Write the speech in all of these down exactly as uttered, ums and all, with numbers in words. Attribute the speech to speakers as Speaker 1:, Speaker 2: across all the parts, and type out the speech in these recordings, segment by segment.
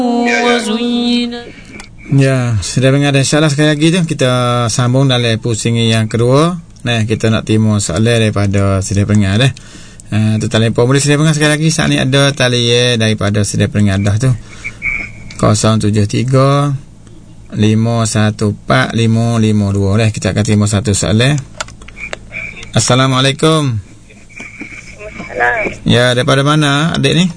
Speaker 1: Ya, sudah dengar dah. InsyaAllah sekali lagi tu kita sambung dalam pusing yang kedua. Nah, kita nak timur soalan daripada Sedia Pendengar dah. Uh, tu telefon boleh Sedia Pendengar sekali lagi. Saat ni ada tali ya daripada Sedia Pendengar dah tu. kosong tujuh tiga lima satu empat lima lima dua. Dah kita akan timur satu soalan. Assalamualaikum.
Speaker 2: Assalamualaikum.
Speaker 1: Ya, daripada mana adik ni?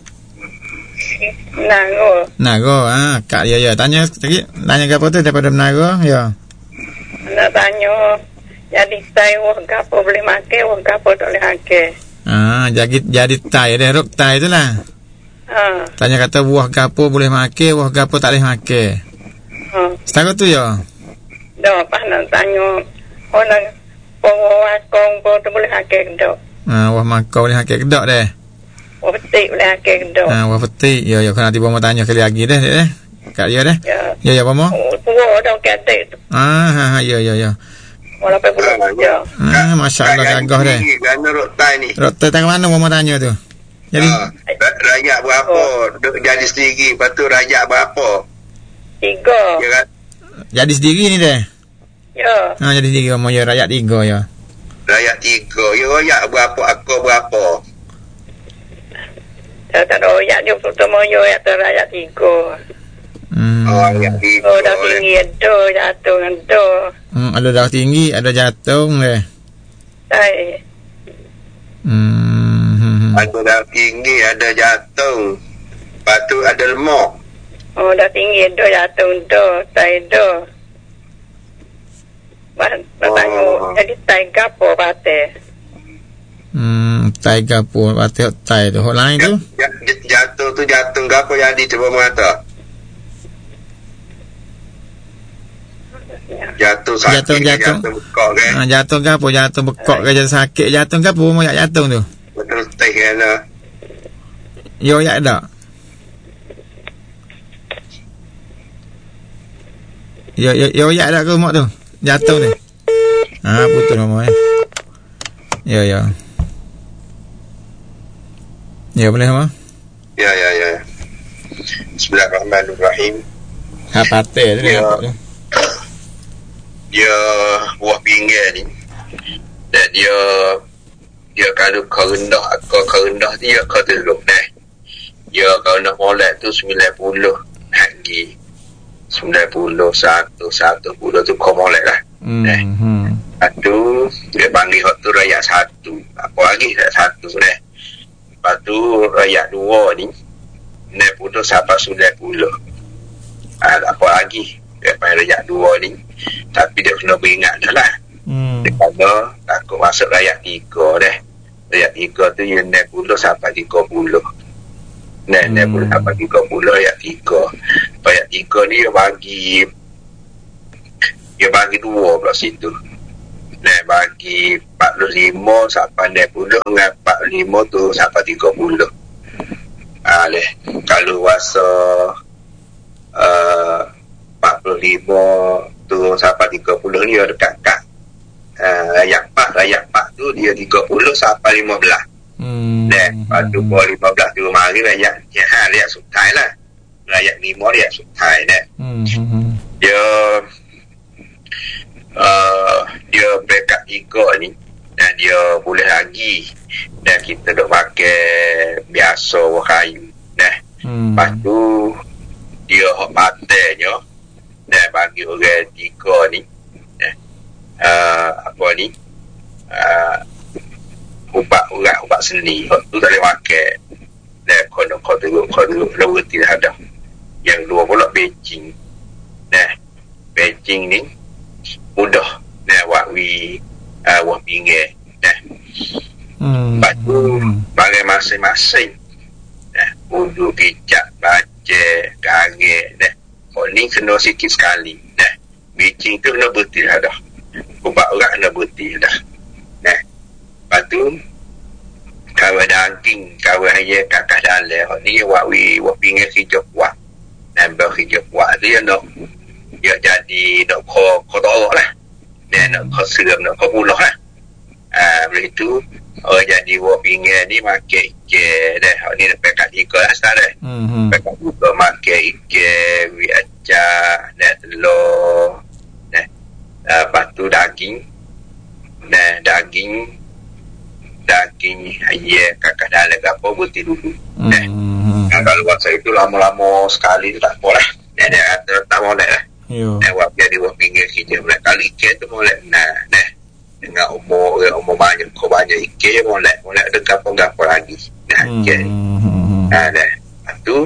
Speaker 2: Nago.
Speaker 1: Nago, ah, Kak ya ya. Tanya sikit. Tanya apa tu daripada Nago? Ya.
Speaker 2: Nak tanya jadi tai wah gapo boleh makan, wah gapo tak boleh makan.
Speaker 1: Ah, jadi jadi tai dah, ruk tai itulah.
Speaker 2: Ha.
Speaker 1: Tanya kata buah gapo boleh makan, buah gapo tak boleh makan.
Speaker 2: Ha.
Speaker 1: Setakat tu ya.
Speaker 2: Dah apa nak tanya orang buah kong buah tu boleh makan dak.
Speaker 1: Ah, buah makau boleh makan kedak dah.
Speaker 2: Buah petik boleh makan dak.
Speaker 1: Ah, buah petik. Ya ya, kena tiba mau tanya kali lagi dah, dek. Kak dia dah.
Speaker 2: Ya.
Speaker 1: Ya ya, apa mau?
Speaker 2: Buah dah ketek tu.
Speaker 1: Ah, ha, ha, ya ya ya.
Speaker 2: Wala pe bulan aja.
Speaker 1: Ah, masya-Allah gagah dah.
Speaker 3: Kerana rotai ni.
Speaker 1: Rotai tang mana mau tanya tu? Jadi
Speaker 3: ha, rakyat berapa? Oh. Duk jadi sendiri, lepas tu rakyat berapa?
Speaker 2: Tiga.
Speaker 3: Ya kan?
Speaker 1: Jadi sendiri ni dah.
Speaker 2: Ya.
Speaker 1: Ha, jadi sendiri mau ya rakyat tiga ya.
Speaker 3: Rakyat tiga. Ya rakyat berapa? Aku berapa?
Speaker 2: Tak tak ada rakyat dia pertama yo ya tu rakyat tiga.
Speaker 1: Hmm.
Speaker 3: Oh, rakyat tiga.
Speaker 2: Oh, dah tinggi ada jatuh dengan tu.
Speaker 1: Hmm, ada dah tinggi, ada jatuh deh.
Speaker 2: Tai.
Speaker 1: Hmm.
Speaker 3: Ada dah tinggi, ada jatuh. Lepas tu ada lemak.
Speaker 2: Oh, dah tinggi ada jatuh tu, tai tu. Bertanya,
Speaker 3: Oh.
Speaker 2: jadi tai gapo pate?
Speaker 1: Hmm, tai gapo pate tai tu. Hok lain tu?
Speaker 3: Jatuh tu jatuh gapo jadi cuba mengata? Jatuh sakit,
Speaker 1: Jatuh, jatuh.
Speaker 3: jatuh bekok kan?
Speaker 1: Ha, jatuh gapo? Jatuh bekok ke jatuh sakit? Jatuh gapo mau yak jatuh tu?
Speaker 3: Betul teh kan?
Speaker 1: Yo yak dak. Yo yo yo yak dak ke mak tu? Jatuh ni. Ha, putus mama eh. Ya ya. Ya boleh mama?
Speaker 3: Ya ya ya. Bismillahirrahmanirrahim.
Speaker 1: Ha pate tu
Speaker 3: Ya.
Speaker 1: nampak tu.
Speaker 3: Dia buah pinggir ni, dan dia dia kalau kau rendah kau kau rendah dia kau teluk dah. Dia kalau nak molek tu sembilan puluh lagi sembilan puluh satu satu puluh tu kau molek lah.
Speaker 1: Hmm.
Speaker 3: Eh.
Speaker 1: hmm.
Speaker 3: Lepas tu dia panggil hot tu rakyat satu, apa lagi rakyat satu dah. Lepas tu rakyat dua ni enam puluh sampai sembilan puluh. Ah, apa lagi dia panggil rakyat dua ni, tapi dia kena beringat dah lah.
Speaker 1: Hmm.
Speaker 3: Dia kena takut masuk rakyat tiga dah. Rakyat tiga tu yang enam puluh sampai tiga puluh. Nah, enam puluh sampai tiga puluh rakyat tiga. Rakyat tiga ni dia bagi dia bagi dua pula situ. Nah, bagi empat puluh lima sampai enam puluh dengan empat puluh lima tu sampai tiga puluh. Ah, leh. Kalau wasa uh, empat puluh lima tu sampai tiga puluh ni dia dekat-dekat. Uh, rakyat empat, rakyat empat tu dia tiga puluh sampai lima belas.
Speaker 1: Hmm.
Speaker 3: Dan lepas tu bawah lima belas tu mari rakyat ya, rakyat sutai lah. Rakyat lima rakyat sutai dah.
Speaker 1: Hmm. hmm.
Speaker 3: Dia uh, dia peringkat tiga ni, dan dia boleh lagi, dan kita duk pakai biasa kayu dah.
Speaker 1: Hmm.
Speaker 3: Lepas tu dia hok patenya dan bagi orang tiga ni eh, uh, apa ni uh, ubat urat ubat seni hok tu tak boleh pakai. Dan kono kau tu kau tu dua tidak ada. Yang dua pula Beijing. Nah, Beijing ni mudah nah wak wi uh, wak pinggir. Nah.
Speaker 1: Hmm.
Speaker 3: Lepas tu bagi masing-masing nah, udu kicap baca garis nah. Oh ni kena sikit sekali. Nah, Beijing tu kena betul dah. Ubat urat kena betul dah. Nah. Lepas tu kawan daging, kawan hanya kakak dalam. Ni wak wi wak pinggir kerja kuat. Nambah kerja kuat dia nak dia jadi nak kau kau tahu lah. Dia nak kau seram nak kau puluh lah. Ah, begitu. Oh jadi wak pinggir ni makai ikan deh. Ni dah pekat ikan lah sekarang deh.
Speaker 1: Hmm.
Speaker 3: Pekat ikan makan ikan, wi acah, deh telur, deh. Uh, lepas tu daging, deh daging, daging ayam kakak dalam apa buti dulu. Deh.
Speaker 1: Hmm.
Speaker 3: Nah, kalau masa itu lama-lama sekali tu tak boleh. Deh dia kata tak boleh lah.
Speaker 1: Yo.
Speaker 3: Deh buat dia di buat pinggir kita boleh kali ikan tu boleh. Nah, deh. Dengan umur umur banyak kau banyak ikan boleh boleh ada gapo-gapo lagi nah ikan
Speaker 1: Hmm.
Speaker 3: nah dah lepas tu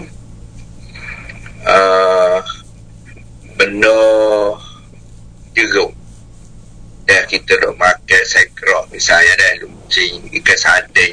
Speaker 3: uh, benda jeruk dah kita dok makan sekrok misalnya dah lucing ikan sardin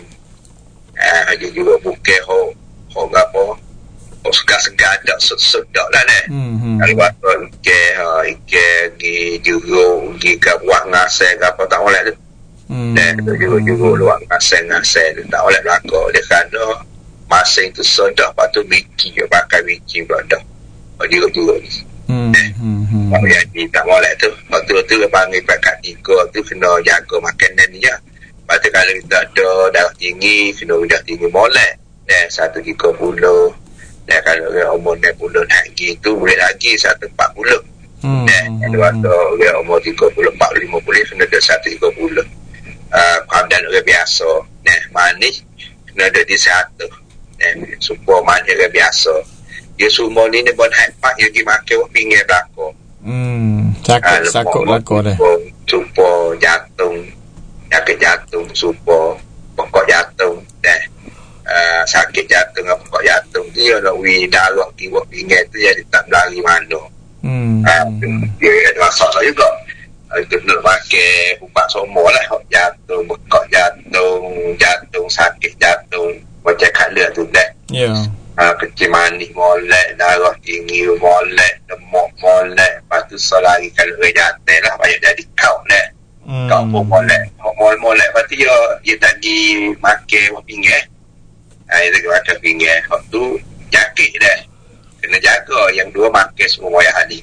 Speaker 3: ah uh, juga bukan ho ho gapo ho segar-segar dak sedap lah dah
Speaker 1: Hmm.
Speaker 3: kalau waktu ikan ha, ikan di jeruk di kabuat ngasai ke apa tak boleh tu
Speaker 1: Hmm.
Speaker 3: dan jeruk-jeruk luar ngasai-ngasai tu tak boleh belakang dia kena masing tu sedap lepas tu biji pakai biji pula dah jeruk-jeruk ni
Speaker 1: Hmm. Hmm.
Speaker 3: kalau jadi tak boleh tu lepas tu tu panggil pakat tiga tu kena jaga makanan ni je lepas tu kalau kita ada darah tinggi kena darah tinggi boleh dan satu tiga puluh. Dan kalau dia umur enam puluh lagi tu boleh lagi satu empat puluh.
Speaker 1: Hmm.
Speaker 3: Dan kalau dia umur tiga puluh, empat puluh, lima puluh kena ada satu tiga puluh. Uh, Keadaan orang biasa. Nah, manis kena ada di satu. Dan supaya manis orang biasa. Dia semua ni ni buat haipat yang dimakai orang pinggir belakang.
Speaker 1: Hmm. Cakap
Speaker 3: Uh,
Speaker 1: sakut belakang dah.
Speaker 3: Supaya jantung. Sakit jantung. Supaya pokok jantung. Dan Uh, sakit jantung apa pokok jantung dia nak wi darah kiwa pinggir tu jadi tak lari mana
Speaker 1: Hmm.
Speaker 3: uh, dia ada masalah juga uh, itu nak pakai ubat semua lah jantung, pokok jantung jantung, sakit jantung macam kala tu dah
Speaker 1: Ya.
Speaker 3: uh, kecil manis molek, darah tinggi molek, lemak molek lepas tu so lari kalau dia jantung lah banyak jadi kau dah
Speaker 1: Hmm.
Speaker 3: kau pun molek molek lepas tu dia, dia tak pergi makan pinggir. Ha, dia makan pinggir. Waktu tu jakit dah. Kena jaga yang dua makan semua wayah hari.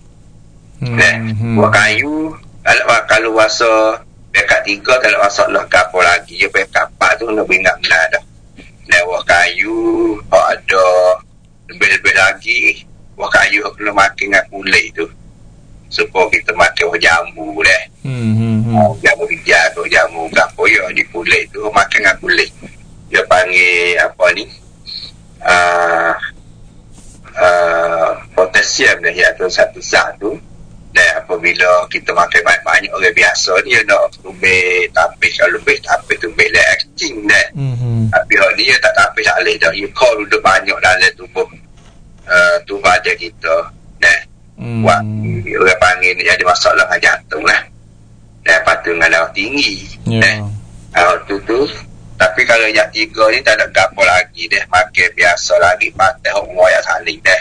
Speaker 1: Hmm.
Speaker 3: Dan
Speaker 1: Hmm.
Speaker 3: buah kayu kalau kalau rasa pekat tiga kalau rasa lah kapal lagi je pekat empat tu nak ingat benar dah. Dan buah kayu kalau ada lebih-lebih lagi buah kayu kena makan dengan kulit tu. Supaya kita makan buah jambu dah.
Speaker 1: Hmm. Hmm.
Speaker 3: Oh, jamu bijak tu jamu gapo ya di kulit tu makan dengan kulit. Dia panggil apa ni uh, uh, potasium dah iaitu satu zat tu dan apabila kita makan banyak-banyak orang biasa ni dia nak tumbik tapis kalau lebih tapis tumbik lah acting dah
Speaker 1: Hmm.
Speaker 3: tapi hal ni dia tak tapis tak boleh dah you call duduk banyak dalam tubuh uh, tubuh badan kita dah
Speaker 1: Hmm.
Speaker 3: buat orang panggil ni ada masalah dengan jantung lah dan lepas tu dengan darah tinggi
Speaker 1: Ya.
Speaker 3: uh, tu tu tapi kalau yang tiga ni tak ada gapo lagi deh makan biasa lagi patah umur yang saling deh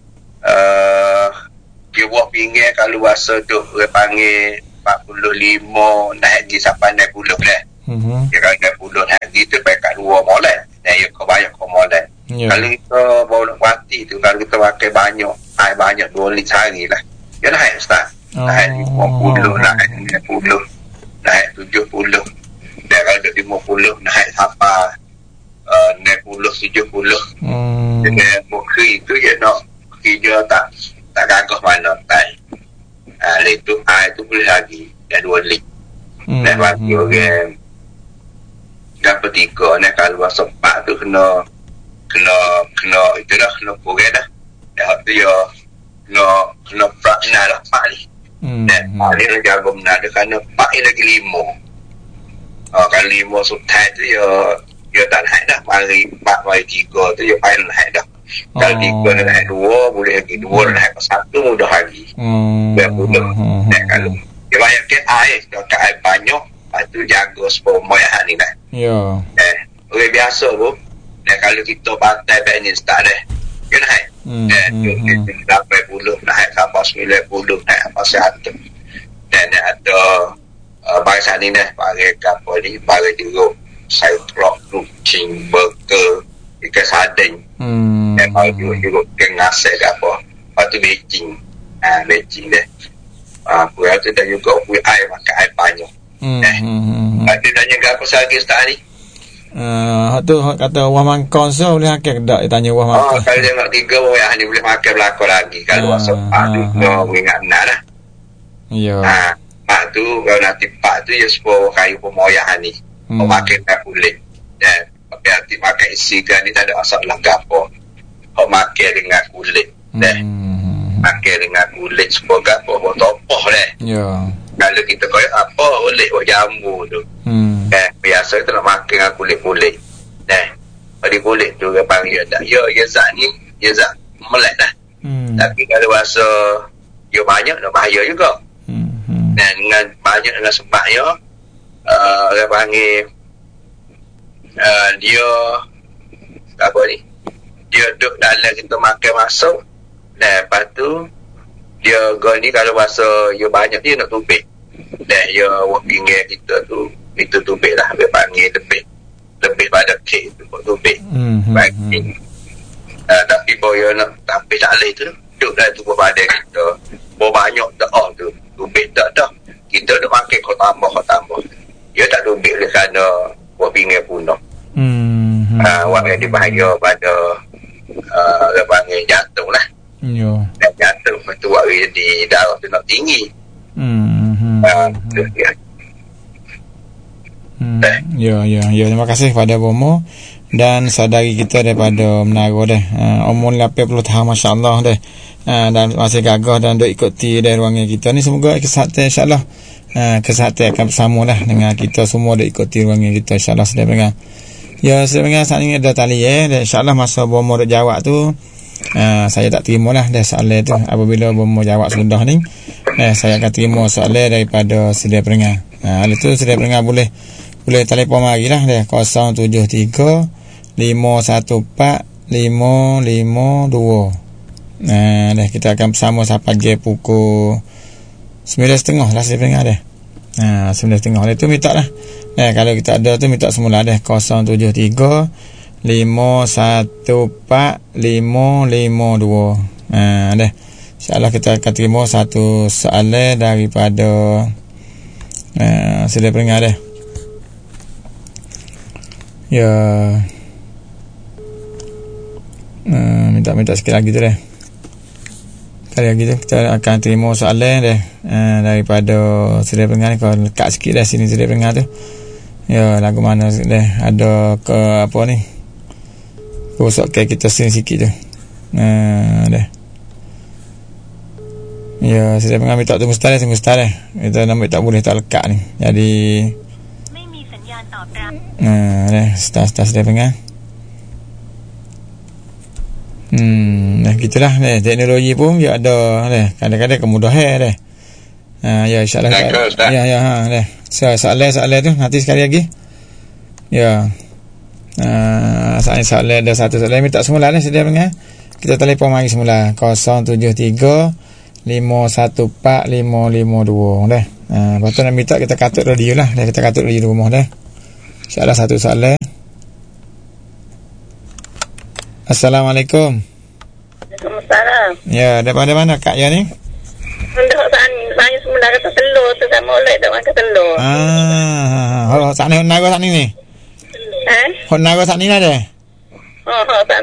Speaker 3: uh, dia buat pinggir kalau rasa tu dia panggil empat puluh lima naik lagi sampai enam puluh deh
Speaker 1: Hmm.
Speaker 3: dia kalau enam puluh naik lagi tu pekat dua molek dan ya kau banyak kau molek
Speaker 1: Ya.
Speaker 3: kalau kita baru nak mati tu kalau kita makan banyak air banyak dua liter sehari lah dia naik ustaz naik lima puluh naik enam puluh naik tujuh puluh dan kalau ada lima puluh naik sampai uh, enam puluh, tujuh puluh
Speaker 1: Hmm.
Speaker 3: dengan bukri tu je nak kerja tak tak gagah mana tak uh, itu air tu boleh lagi dan dua lit
Speaker 1: Hmm.
Speaker 3: dan bagi orang dan petiga ni kalau sempat tu kena kena kena itu dah kena kurang dah dan tu ya kena kena prakna lah pak ni
Speaker 1: Hmm.
Speaker 3: dan pak ni nak jaga benar dia kerana pak ni lagi lima. Uh, kalau lima subtai tu dia dia tak naik dah mari empat mari tiga tu dia paling naik dah kalau
Speaker 1: Oh.
Speaker 3: tiga dia naik dua boleh lagi dua dia naik ke satu mudah lagi
Speaker 1: Hmm.
Speaker 3: dia mudah dan kalau dia banyak ke air dia ke air banyak lepas tu jaga sperma yang ni dah
Speaker 1: Ya.
Speaker 3: eh, orang biasa pun dan kalau kita batai baik ni start dah dia naik
Speaker 1: Hmm.
Speaker 3: dan dia
Speaker 1: Hmm.
Speaker 3: lapan puluh naik sampai sembilan puluh naik sampai seratus dan ada Uh, bangsa ni dah pakai kapal ni pakai jeruk cyclop lucing burger ikan sardin
Speaker 1: Hmm.
Speaker 3: dan pakai jeruk kengasai ke apa lepas tu becing ah, becing dah ah, puan tu dan juga puan air makan air banyak
Speaker 1: Hmm.
Speaker 3: eh.
Speaker 1: Hmm.
Speaker 3: Ada tanya ke apa lagi Ustaz ni
Speaker 1: Uh, hak tu hak kata wah mangkon so boleh hakik dak dia tanya wah
Speaker 3: Oh,
Speaker 1: mangkon.
Speaker 3: kalau dia nak tiga wayah ni boleh makan belakang lagi. Kalau
Speaker 1: Ah,
Speaker 3: uh, sepak tu,
Speaker 1: ah,
Speaker 3: kena
Speaker 1: ah.
Speaker 3: ingat nak lah.
Speaker 1: Ya.
Speaker 3: Ha, pak tu, kalau nak tipak tu, ya sepuluh kayu pemoyah ni.
Speaker 1: Hmm.
Speaker 3: Hmm. Makan tak kulit. Dan, tapi nanti makan isi kan ni tak ada masalah gapo. Kau makan dengan kulit. Dan,
Speaker 1: Hmm.
Speaker 3: makan dengan kulit sepuluh gapo, buat topoh deh.
Speaker 1: Ya.
Speaker 3: Kalau kita kaya apa, boleh buat jambu tu.
Speaker 1: Hmm.
Speaker 3: Eh, biasa kita nak makan dengan kulit-kulit. Eh, pada kulit tu dia panggil dah. Ya, ya zat ni, ya zat melek dah.
Speaker 1: Hmm.
Speaker 3: Tapi kalau rasa dia banyak, nak bahaya juga.
Speaker 1: Hmm. Hmm.
Speaker 3: Dan dengan banyak dengan sebabnya, uh, dia panggil, uh, dia, apa ni, dia duduk dalam kita makan masuk. Dan lepas tu, dia gol ni kalau rasa dia banyak, dia nak tubik. Dan dia buat pinggir kita tu, itu tubik lah, dia panggil lebih. Lebih pada kek tu, buat tubik.
Speaker 1: Hmm. Hmm.
Speaker 3: Baik. Uh, tapi boya nak tapi tak boleh tu duduk dalam tubuh badan kita bawa banyak dah oh tu tubik tak dah kita dah makan kau tambah kau tambah dia tak tubik oleh kerana buat pinggir punah.
Speaker 1: Hmm. Hmm.
Speaker 3: Uh, orang yang dibahaya pada uh, dia panggil jantung lah.
Speaker 1: Ya.
Speaker 3: Dan jantung itu orang di darah tu nak tinggi.
Speaker 1: Hmm. Hmm.
Speaker 3: Uh, tu dia.
Speaker 1: Hmm. Ya, ya, ya. Terima kasih kepada Bomo dan saudari kita daripada Menara deh. Uh, umur lapan puluh tahun, masya-Allah deh. Uh, dan masih gagah dan duk ikuti dari ruangan kita ni, semoga kesihatan insya-Allah. Uh, kesihatan akan bersama lah dengan kita semua duk ikuti ruangan kita insya-Allah sedang dengar. Ya, sebenarnya saat ini ada tali eh dan insya-Allah masa Bomo duk jawab tu uh, saya tak terima lah dah soalan tu. Apabila Bomo jawab sudah ni, eh saya akan terima soalan daripada sedia pendengar. Ha, uh, itu sedia pendengar boleh boleh telefon mari lah deh kosong tujuh tiga lima satu empat lima lima dua. Nah, deh kita akan bersama sampai je pukul sembilan setengah lah saya dengar deh. Nah, sembilan setengah itu minta lah. Nah, kalau kita ada tu minta semula deh kosong tujuh tiga lima satu empat lima lima dua. Nah, deh. InsyaAllah kita akan terima satu soalan daripada uh, sedia pendengar deh. Ya, uh, minta-minta sikit lagi tu deh. Kali lagi tu kita akan terima soalan deh uh, daripada sedia pendengar ni. Kalau lekat sikit dah sini sedia pendengar tu. Ya, lagu mana deh ada ke apa ni? Rosak ke kita sini sikit tu. Uh, deh. Ya, sedia pendengar minta tunggu sebentar, tunggu sebentar deh. Kita nampak tak boleh tak lekat ni. Jadi nah, dah start-start sudah pengang. Hmm, dah gitulah dah teknologi pun dia ada dah. Kadang-kadang kemudahan dah. Ha, ya insya-Allah. Ya ya ha dah. So, soalan-soalan tu nanti sekali lagi. Ya. Ah, uh, soalan ada satu soalan minta semula dah sedia pengang. Kita telefon mari semula kosong tujuh tiga lima satu empat lima lima dua dah. Ha, lepas tu nak minta kita katuk radio lah. Dah kita katuk radio di rumah dah. InsyaAllah satu soalan. Assalamualaikum.
Speaker 2: Waalaikumsalam.
Speaker 1: Ya, daripada mana Kak Ya ni?
Speaker 2: Untuk sana, saya semula kata telur tu sama oleh tak makan telur.
Speaker 1: Ah, ha, ha. Hok sana naga sana ni.
Speaker 2: Eh?
Speaker 1: Hok naga sana ni ada.
Speaker 2: Oh, oh, tak